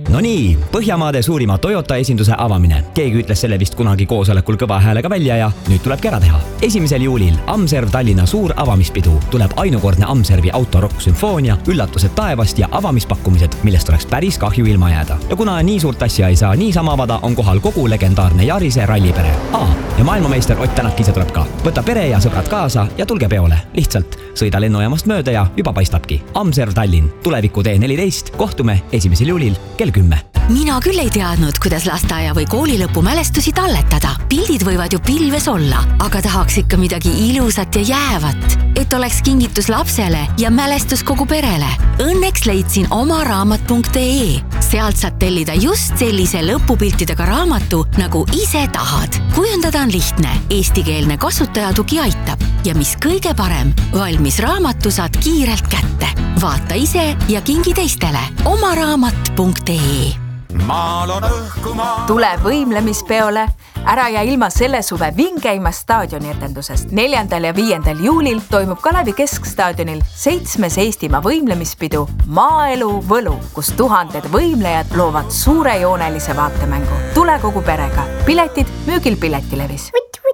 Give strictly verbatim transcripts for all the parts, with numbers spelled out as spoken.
No nii, Põhjamaade suurima Toyota esinduse avamine. Keegi ütles selle vist kunagi koosolekul kõva häälega välja ja nüüd tulebki ära teha. esimesel juulil Amserv Tallinna suur avamispidu. Tuleb ainukordne Amservi autorokk sümfoonia, üllatused taevast ja avamispakkumised, millest oleks päris kahju ilma jääda. Ja kuna nii suurt asja ei saa niisama avada, on kohal kogu legendaarne Jarise rallipere. Aa, ja maailmameister Ott Tänak ise tuleb ka. Võta pere ja sõbrad kaasa ja tulge peole. Lihtsalt sõida lennujaamast mööda ja juba paistabki. Amserv Tallinn, tuleviku tee neliteist, kohtume esimesel juulil kell kümme. Mina küll ei teadnud, kuidas lasteaia või koolilõpu mälestusi talletada. Pildid võivad ju pilves olla, aga tahaks ikka midagi ilusat ja jäävat, et oleks kingitus lapsele ja mälestus kogu perele. Õnneks leidsin oma raamat punkt ee. Sealt saad tellida just sellise lõpupiltidega raamatu, nagu ise tahad. Kujundada on lihtne, eestikeelne kasutajatugi aitab ja mis kõige parem, valmis raamatu saad kiirelt kätte. Vaata ise ja kingi teistele. oma raamat punkt ee. Maal on õhkumaa. Tule võimlemispeole. Ära ja ilma selle suve vingeima staadioni etendusest. neljandal ja viiendal juulil toimub Kalevi Keskstaadionil seitsmes Eestimaa võimlemispidu Maaelu võlu, kus tuhanded võimlejad loovad suurejoonelise vaatemängu. Tule kogu perega. Piletid müügil Piletilevis.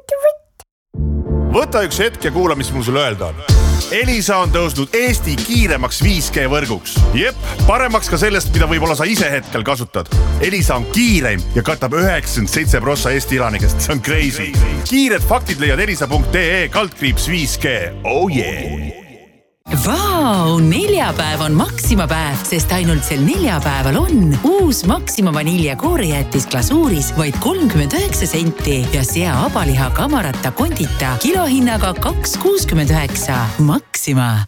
Võta üks hetk ja kuula, mis mul sulle öelda on. Elisa on tõusnud Eesti kiiremaks viis G võrguks. Jep, paremaks ka sellest, mida võib-olla sa ise hetkel kasutad. Elisa on kiireim ja katab üheksakümmend seitse protsenti Eesti elanikest. See on crazy. Kiired faktid leiad elisa punkt ee kaldkriips viis G. Oh yeah! Vau, neljapäev on Maxima päev, sest ainult sel neljapäeval on uus Maxima vanilja koorejäätis glasuuris vaid kolmkümmend üheksa senti ja sea abaliha kamarata kondita kilohinnaga kaks kuuskümmend üheksa. Maxima.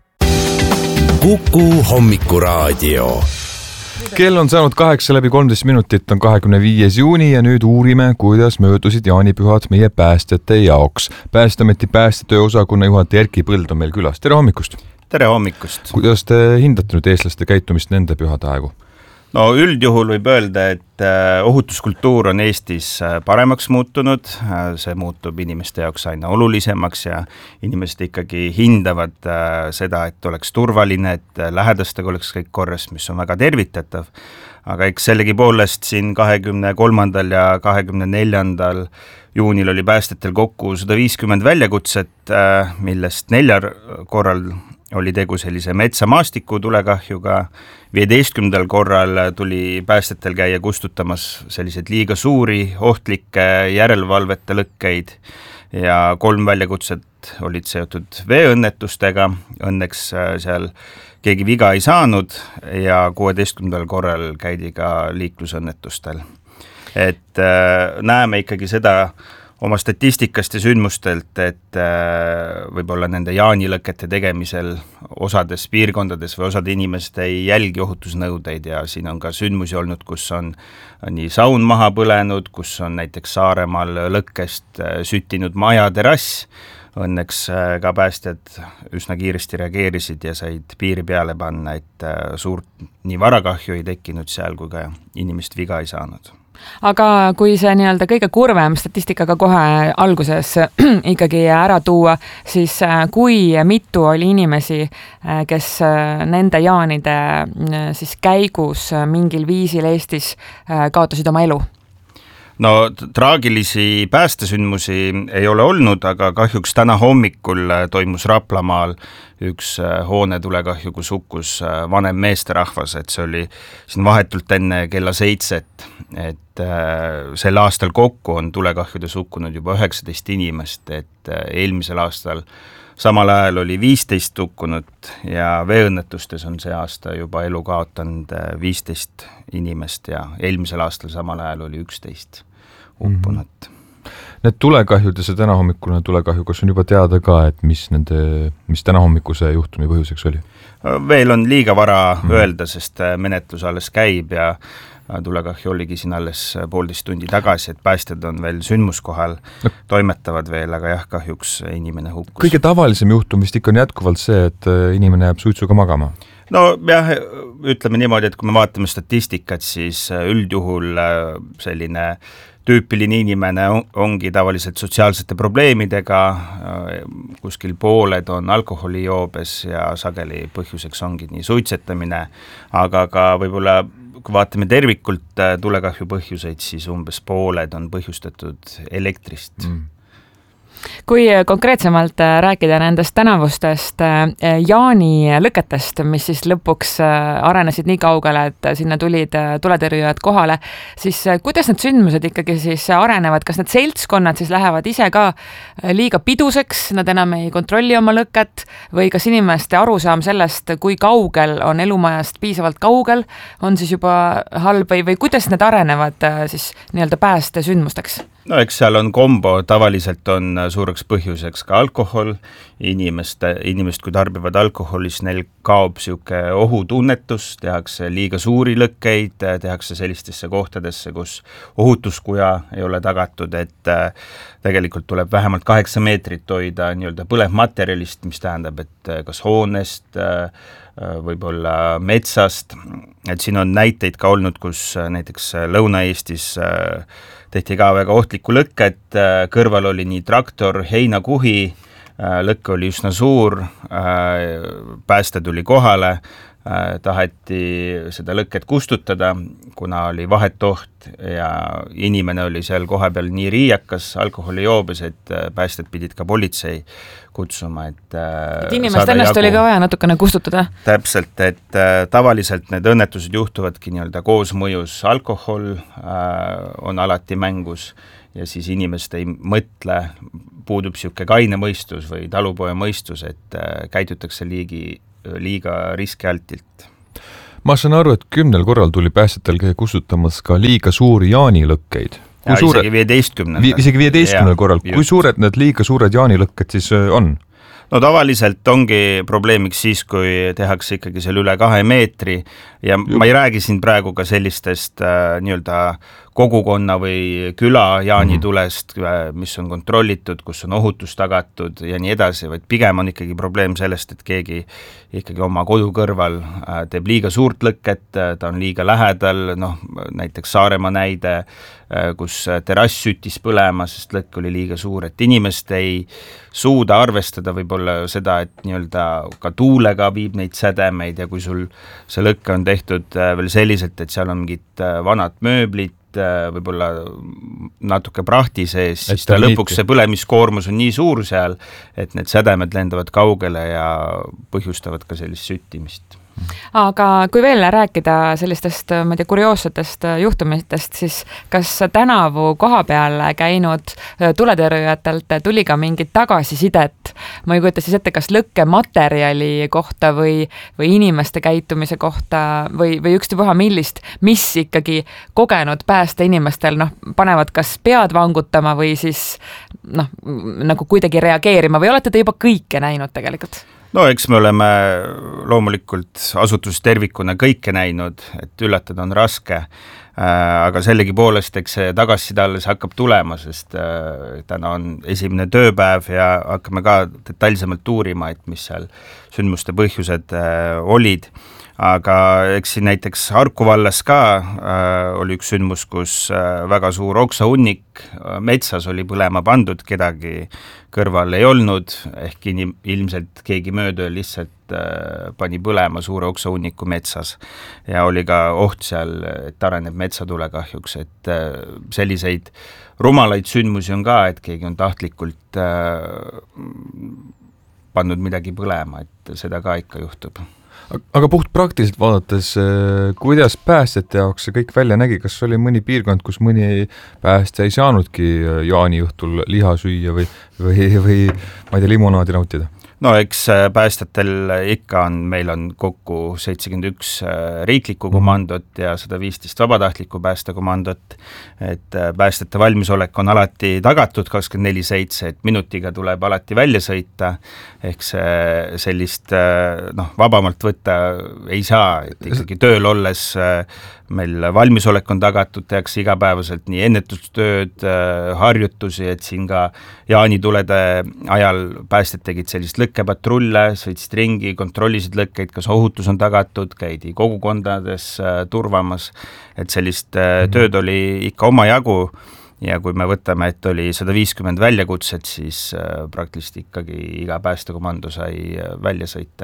Kuku hommikuraadio. Kell on saanud kaheksa läbi kolmteist minutit, on kahekümne viies juuni ja nüüd uurime, kuidas möödusid jaanipühad meie päästjate jaoks. Päästeameti päästetöö osakonna juhataja Erki Põld on meil külas. Tere hommikust! Tere hommikust! Kuidas te hindate nüüd eestlaste käitumist nende pühade aegu? No üldjuhul võib öelda, et ohutuskultuur on Eestis paremaks muutunud, see muutub inimeste jaoks aina olulisemaks ja inimesed ikkagi hindavad seda, et oleks turvaline, et lähedastega oleks kõik korras, mis on väga tervitatav. Aga eks sellegi poolest siin kahekümne kolmandal ja kahekümne neljandal juunil oli päästetel kokku sada viiskümmend väljakutset, millest neljal korral oli tegu sellise metsamaastiku tulekahjuga, viieteistkümnendal korral tuli päästetel käia kustutamas sellised liiga suuri, ohtlikke järelevalvete lõkkeid ja kolm väljakutset olid seotud veeõnnetustega, õnneks seal keegi viga ei saanud ja kuueteistkümnendal korral käidi ka liiklusõnnetustel. Et äh, näeme ikkagi seda oma statistikast ja sündmustelt, et äh, võib-olla nende jaanilõkete tegemisel osades piirkondades või osade inimesed ei jälgi ohutusnõudeid ja siin on ka sündmusi olnud, kus on nii saun maha põlenud, kus on näiteks Saaremaal lõkkest äh, süttinud maja terrass. Õnneks äh, ka päästjad üsna kiiresti reageerisid ja said piiri peale panna, et äh, suurt nii varakahju ei tekkinud seal, kui ka inimest viga ei saanud. Aga kui see nii-öelda kõige kurvem statistikaga kohe alguses ikkagi ära tuua, siis kui mitu oli inimesi, kes nende jaanide siis käigus mingil viisil Eestis kaotasid oma elu? No traagilisi päästesündmusi ei ole olnud, aga kahjuks täna hommikul toimus Raplamaal üks hoone tulekahju, kus hukkus vanem meesterahvas, et see oli siin vahetult enne kella seitset, et sel aastal kokku on tulekahjudes hukkunud juba üheksateist inimest, et eelmisel aastal samal ajal oli viisteist hukkunut ja veeõnnetustes on see aasta juba elu kaotanud viisteist inimest ja eelmisel aastal samal ajal oli üksteist hukkunut. Mm-hmm. Need tulekahjud ja see tänahommikune tulekahju, kas on juba teada ka, et mis, nende, mis tänahommikuse juhtumi põhjuseks oli? Veel on liiga vara mm-hmm. öelda, sest menetlus alles käib ja tulekahju oligi siin alles poolteist tundi tagasi, et päästjad on veel sündmuskohal, no. toimetavad veel, aga jah, kahjuks inimene hukkus. Kõige tavalisem juhtum vist ikka on jätkuvalt see, et inimene jääb suitsuga magama. No jah, ütleme niimoodi, et kui me vaatame statistikat, siis üldjuhul selline tüüpiline inimene ongi tavaliselt sotsiaalsete probleemidega, kuskil pooled on alkoholijoobes ja sageli põhjuseks ongi nii suitsetamine, aga ka võib-olla kui vaatame tervikult tulekahju põhjuseid, siis umbes pooled on põhjustatud elektrist. Mm. Kui konkreetsemalt rääkida nendest tänavustest jaanilõketest, mis siis lõpuks arenesid nii kaugele, et sinna tulid tuletõrjujad kohale, siis kuidas need sündmused ikkagi siis arenevad, kas need seltskonnad siis lähevad ise ka liiga piduseks, nad enam ei kontrolli oma lõket või kas inimeste arusaam sellest, kui kaugel on elumajast piisavalt kaugel, on siis juba halb või, või kuidas need arenevad siis nii-öelda pääste sündmusteks? No eks seal on kombo, tavaliselt on suureks põhjuseks ka alkohol, inimeste, inimest kui tarbivad alkoholis, neil kaob siuke ohutunnetus, tehakse liiga suuri lõkkeid, tehakse sellistesse kohtadesse, kus ohutuskuja ei ole tagatud, et tegelikult tuleb vähemalt kaheksa meetrit hoida nii-öelda põlevmaterjalist, mis tähendab, et kas hoonest, võib-olla metsast, et siin on näiteid ka olnud, kus näiteks Lõuna-Eestis tehti ka väga ohtlikku lõket, kõrval oli nii traktor, heinakuhi, lõkke oli üsna suur, pääste tuli kohale, taheti seda lõket kustutada, kuna oli vahetuoht ja inimene oli seal kohapeal nii riiakas, alkoholijoobes, et päästed pidid ka politsei kutsuma, et et inimest ennast oli ka vaja natukene kustutada? Täpselt, et äh, tavaliselt need õnnetused juhtuvadki nii-öelda koosmõjus, alkohol äh, on alati mängus ja siis inimest ei mõtle, puudub siuke kaine mõistus või talupoja mõistus, et äh, käidutakse liigi, liiga riskialtilt. Ma saan aru, et kümnel korral tuli päästetel käia kustutamas ka liiga suuri jaanilõkkeid. Ja, suure, isegi viieteistkümnel. Vi, isegi viieteistkümnel korral. Kui just. Suured need liiga suured jaanilõkked siis on? No tavaliselt ongi probleemiks siis, kui tehakse ikkagi seal üle kahe meetri ja Juh. ma ei räägi siin praegu ka sellistest äh, nii-öelda kogukonna või küla jaanitulest, mis on kontrollitud, kus on ohutus tagatud ja nii edasi, vaid pigem on ikkagi probleem sellest, et keegi ikkagi oma kodu kõrval äh, teeb liiga suurt lõket, ta on liiga lähedal, noh, näiteks Saaremaa näide, äh, kus terrass süttis põlema, sest lõkk oli liiga suur, et inimest ei suuda arvestada võib-olla seda, et nii-öelda ka tuulega viib neid sädemeid ja kui sul see lõkke on tehtud äh, veel selliselt, et seal on mingid äh, vanad mööblid, võib-olla natuke prahti sees, siis ta lõpuks see põlemiskoormus on nii suur seal, et need sädemed lendavad kaugele ja põhjustavad ka sellist süttimist. Aga kui veel rääkida sellistest, ma ei tea, kurioossetest juhtumitest, siis kas tänavu koha peal käinud tuletõrjujatelt tuli ka mingit tagasisidet? Ma ei kujuta siis ette, kas lõkkematerjali kohta või, või inimeste käitumise kohta või, või ükstapuha millist, mis ikkagi kogenud pääste inimestel noh, panevad kas pead vangutama või siis noh, nagu kuidagi reageerima või olete te juba kõike näinud tegelikult? No eks me oleme loomulikult asutus tervikuna kõike näinud, et üllatada on raske, aga sellegi poolest, eks see tagasiside alles hakkab tulema, sest täna on esimene tööpäev ja hakkame ka detailsemalt uurima, et mis seal sündmuste põhjused olid. Aga eks siin näiteks Harku vallas ka äh, oli üks sündmus, kus äh, väga suur oksahunnik äh, metsas oli põlema pandud, kedagi kõrval ei olnud, ehk inim, ilmselt keegi möödöö lihtsalt äh, pani põlema suure oksahunniku metsas ja oli ka oht seal, et areneb metsatulekahjuks, et äh, selliseid rumalaid sündmusi on ka, et keegi on tahtlikult äh, pannud midagi põlema, et seda ka ikka juhtub. Aga puht praktiliselt vaadates, kuidas päästjate jaoks see kõik välja nägi, kas oli mõni piirkond, kus mõni päästja ei saanudki jaaniõhtul liha süüa või, või, või ma ei tea, limonaadi nautida? No eks päästjatel ikka on, meil on kokku seitsekümmend üks riiklikku komandot ja sada viisteist vabatahtlikku päästekomandot, et päästjate valmisolek on alati tagatud kakskümmend neli seitse, et minutiga tuleb alati välja sõita, ehk see sellist noh, vabamalt võtta ei saa, et ikkagi tööl olles meil valmisolek on tagatud, tehakse igapäevaselt nii ennetustööd, harjutusi, et siin ka jaanitulede ajal päästjad tegid sellist lõkkepatrulle, sõitsid ringi, kontrollisid lõkkeid, kas ohutus on tagatud, käidi kogukondades turvamas, et sellist tööd oli ikka omajagu ja kui me võtame, et oli sada viiskümmend väljakutset, siis praktiliselt ikkagi iga päästekomando sai välja sõita.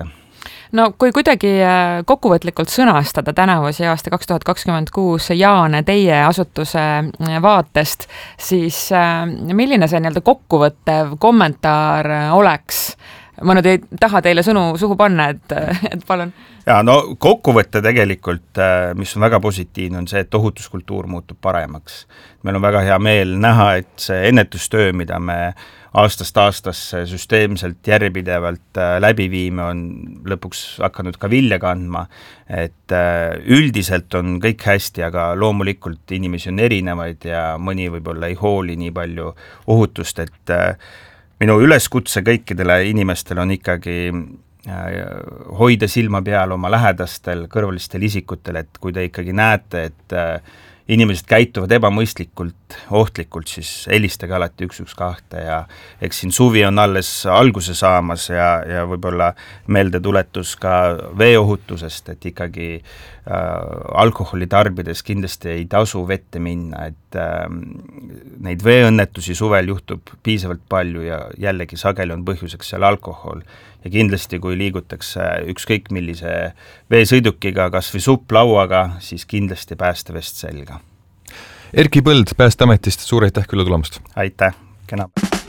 no kui kuidagi kokkuvõtlikult sõnastada tänavuse aasta kaks tuhat kakskümmend kuus Jaane teie asutuse vaatest, siis milline see nii-öelda kokkuvõttev kommentaar oleks? Ma nüüd ei taha teile sõnu suhu panna, et, et palun. Ja, no kokkuvõtte tegelikult, mis on väga positiivne, on see, et ohutuskultuur muutub paremaks. Meil on väga hea meel näha, et see ennetustöö, mida me aastast aastasse süsteemselt järjepidevalt läbi viime, on lõpuks hakanud ka vilja kandma, et üldiselt on kõik hästi, aga loomulikult inimesi on erinevaid ja mõni võib-olla ei hooli nii palju ohutust, et minu üleskutse kõikidele inimestele on ikkagi hoida silma peal oma lähedastel, kõrvalistel isikutel, et kui te ikkagi näete, et inimesed käituvad ebamõistlikult, ohtlikult, siis helistage alati üks üks kahte ja eks siin suvi on alles alguse saamas ja, ja võib-olla meeldetuletus ka veeohutusest, et ikkagi äh, alkoholi tarbides kindlasti ei tasu vette minna, et äh, neid veeõnnetusi suvel juhtub piisavalt palju ja jällegi sageli on põhjuseks seal alkohol. Ja kindlasti, kui liigutakse ükskõik millise veesõidukiga, kas või supplauaga, siis kindlasti päästevest selga. Erki Põld Päästeametist, suur aitäh külla tulemast! Aitäh, kena!